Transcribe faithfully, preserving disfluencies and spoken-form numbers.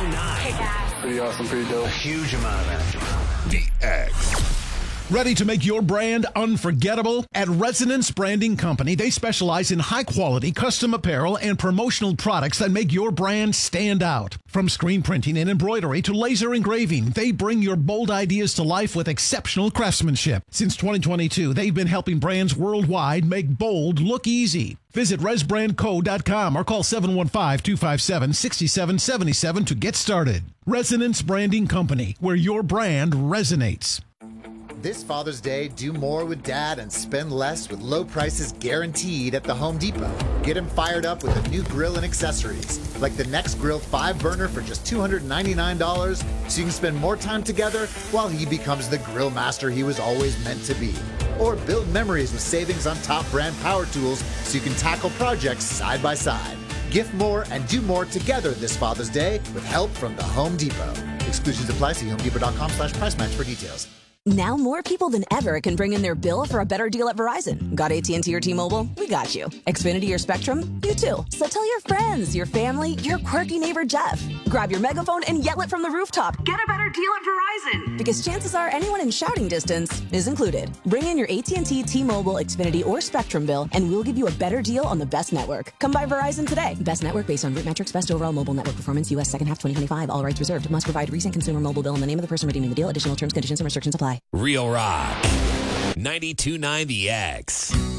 nine. Kick ass. Pretty awesome, pretty dope. A huge amount of that. D X. Ready to make your brand unforgettable? At Resonance Branding Company, they specialize in high-quality custom apparel and promotional products that make your brand stand out. From screen printing and embroidery to laser engraving, they bring your bold ideas to life with exceptional craftsmanship. Since twenty twenty-two, they've been helping brands worldwide make bold look easy. Visit res brand co dot com or call seven one five, two five seven, six seven seven seven to get started. Resonance Branding Company, where your brand resonates. This Father's Day, do more with Dad and spend less with low prices guaranteed at the Home Depot. Get him fired up with a new grill and accessories, like the Next Grill five burner for just two hundred ninety-nine dollars, so you can spend more time together while he becomes the grill master he was always meant to be. Or build memories with savings on top brand power tools so you can tackle projects side by side. Gift more and do more together this Father's Day with help from the Home Depot. Exclusions apply. See home depot dot com slash price match for details. Now more people than ever can bring in their bill for a better deal at Verizon. Got A T and T or T-Mobile? We got you. Xfinity or Spectrum? You too. So tell your friends, your family, your quirky neighbor Jeff. Grab your megaphone and yell it from the rooftop. Get a better deal at Verizon. Because chances are anyone in shouting distance is included. Bring in your A T and T, T-Mobile, Xfinity, or Spectrum bill, and we'll give you a better deal on the best network. Come by Verizon today. Best network based on root metrics, best overall mobile network performance, U S second half twenty twenty-five. All rights reserved. Must provide recent consumer mobile bill and the name of the person redeeming the deal. Additional terms, conditions, and restrictions apply. Real Rock. ninety-two point nine The X.